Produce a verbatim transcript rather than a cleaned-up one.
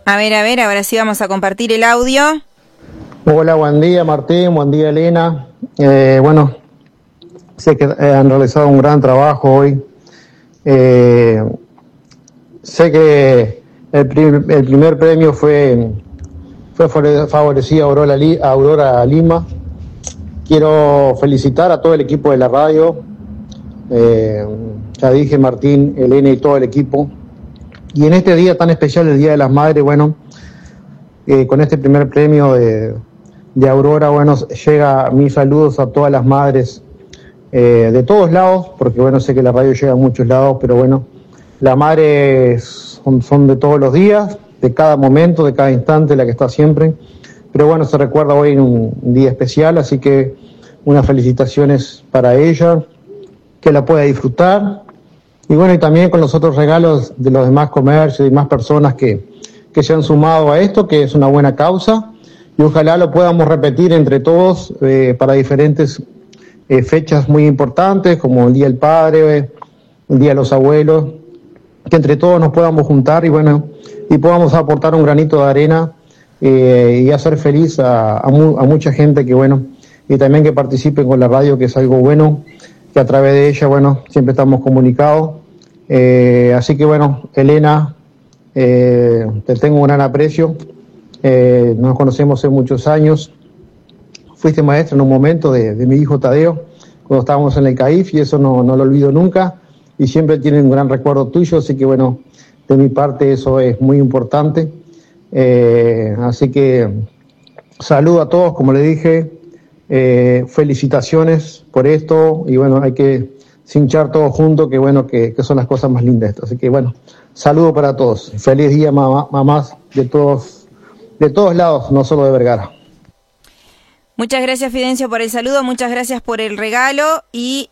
A ver, a ver, ahora sí vamos a compartir el audio. Hola, buen día Martín, buen día Elena. Eh, bueno, sé que eh, han realizado un gran trabajo hoy. Eh, sé que el, prim- el primer premio fue, fue favorecido a Aurora, a Aurora Lima. Quiero felicitar a todo el equipo de la radio, eh, ya dije, Martín, Elena y todo el equipo. Y en este día tan especial, el Día de las Madres, bueno, eh, con este primer premio de, de Aurora, bueno, llega mis saludos a todas las madres eh, de todos lados, porque bueno, sé que la radio llega a muchos lados, pero bueno, las madres son, son de todos los días, de cada momento, de cada instante, la que está siempre. Pero bueno, se recuerda hoy en un día especial, así que unas felicitaciones para ella, que la pueda disfrutar. Y bueno, y también con los otros regalos de los demás comercios y más personas que, que se han sumado a esto, que es una buena causa. Y ojalá lo podamos repetir entre todos eh, para diferentes eh, fechas muy importantes, como el Día del Padre, el Día de los Abuelos, que entre todos nos podamos juntar y bueno, y podamos aportar un granito de arena eh, y hacer feliz a, a, mu- a mucha gente que bueno, y también que participen con la radio, que es algo bueno, que a través de ella, bueno, siempre estamos comunicados. Eh, así que bueno, Elena, eh, te tengo un gran aprecio. Eh, nos conocemos hace muchos años. Fuiste maestra en un momento de, de mi hijo Tadeo, cuando estábamos en el C A I F, y eso no, no lo olvido nunca. Y siempre tienen un gran recuerdo tuyo, así que bueno, de mi parte eso es muy importante. Eh, así que saludo a todos, como le dije. Eh, felicitaciones por esto y bueno, hay que cinchar todos juntos, que bueno, que, que son las cosas más lindas esto. Así que bueno, saludo para todos. Feliz día, mamá, mamás de todos, de todos lados, no solo de Vergara. Muchas gracias, Fidencio, por el saludo, muchas gracias por el regalo y